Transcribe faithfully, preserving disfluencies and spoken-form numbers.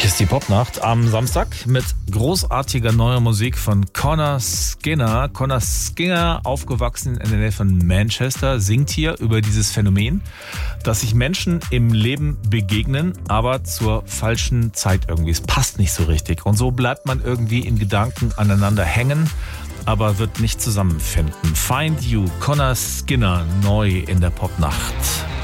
ist die Popnacht am Samstag mit großartiger neuer Musik von Connor Skinner. Connor Skinner, aufgewachsen in der Nähe von Manchester, singt hier über dieses Phänomen, dass sich Menschen im Leben begegnen, aber zur falschen Zeit irgendwie. Es passt nicht so richtig. Und so bleibt man irgendwie in Gedanken aneinander hängen, aber wird nicht zusammenfinden. Find You, Connor Skinner, neu in der Popnacht.